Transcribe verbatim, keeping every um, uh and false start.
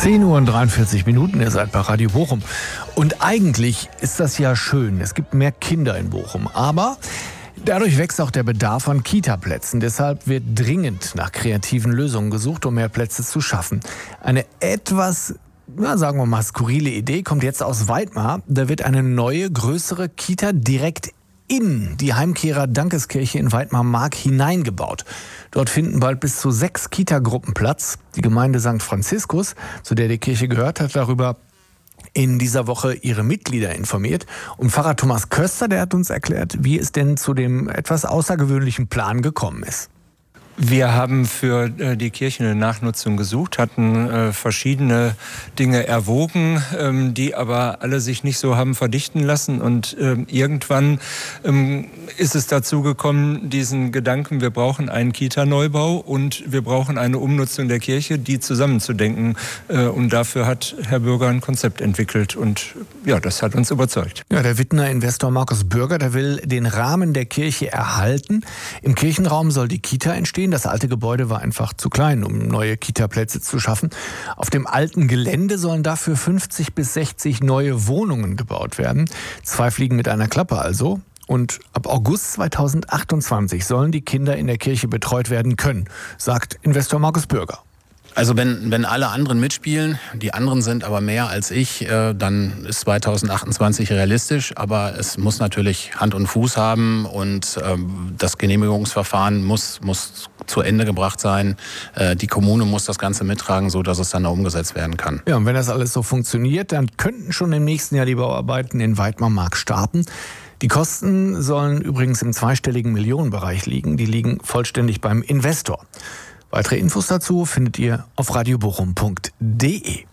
zehn Uhr und dreiundvierzig Minuten, ihr seid bei Radio Bochum. Und eigentlich ist das ja schön, es gibt mehr Kinder in Bochum, aber dadurch wächst auch der Bedarf an Kita-Plätzen. Deshalb wird dringend nach kreativen Lösungen gesucht, um mehr Plätze zu schaffen. Eine etwas, na, sagen wir mal, skurrile Idee kommt jetzt aus Weidmar. Da wird eine neue, größere Kita direkt in die Heimkehrer-Dankeskirche in Weidmar-Mark hineingebaut. Dort finden bald bis zu sechs Kita-Gruppen Platz. Die Gemeinde Sankt Franziskus, zu der die Kirche gehört, hat darüber in dieser Woche ihre Mitglieder informiert. Und Pfarrer Thomas Köster, der hat uns erklärt, wie es denn zu dem etwas außergewöhnlichen Plan gekommen ist. Wir haben für äh, die Kirche eine Nachnutzung gesucht, hatten äh, verschiedene Dinge erwogen, ähm, die aber alle sich nicht so haben verdichten lassen. Und ähm, irgendwann ähm, ist es dazu gekommen, diesen Gedanken, wir brauchen einen Kita-Neubau und wir brauchen eine Umnutzung der Kirche, die zusammenzudenken. Äh, und dafür hat Herr Bürger ein Konzept entwickelt. Und ja, das hat uns überzeugt. Ja, der Wittner Investor Markus Bürger, der will den Rahmen der Kirche erhalten. Im Kirchenraum soll die Kita entstehen. Das alte Gebäude war einfach zu klein, um neue Kita-Plätze zu schaffen. Auf dem alten Gelände sollen dafür fünfzig bis sechzig neue Wohnungen gebaut werden. Zwei Fliegen mit einer Klappe also. Und ab August zweitausendachtundzwanzig sollen die Kinder in der Kirche betreut werden können, sagt Investor Markus Bürger. Also wenn, wenn alle anderen mitspielen, die anderen sind aber mehr als ich, äh, dann ist zweitausendachtundzwanzig realistisch. Aber es muss natürlich Hand und Fuß haben und ähm, das Genehmigungsverfahren muss, muss zu Ende gebracht sein. Äh, die Kommune muss das Ganze mittragen, so dass es dann auch umgesetzt werden kann. Ja, und wenn das alles so funktioniert, dann könnten schon im nächsten Jahr die Bauarbeiten in Weidmar-Mark starten. Die Kosten sollen übrigens im zweistelligen Millionenbereich liegen. Die liegen vollständig beim Investor. Weitere Infos dazu findet ihr auf radiobochum punkt de.